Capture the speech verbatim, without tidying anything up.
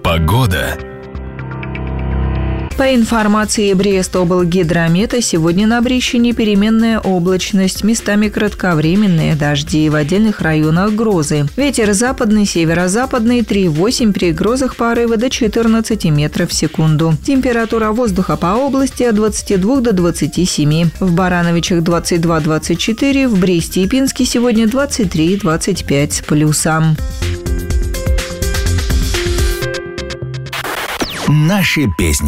Погода. По информации Брестоблгидромета, сегодня на Брещине переменная облачность, местами кратковременные дожди, в отдельных районах грозы. Ветер западный, северо-западный три-восемь, при грозах порывы до четырнадцати метров в секунду. Температура воздуха по области от двадцати двух до двадцати семи. В Барановичах двадцать два - двадцать четыре, в Бресте и Пинске сегодня двадцать три - двадцать пять с плюсом. Наши песни.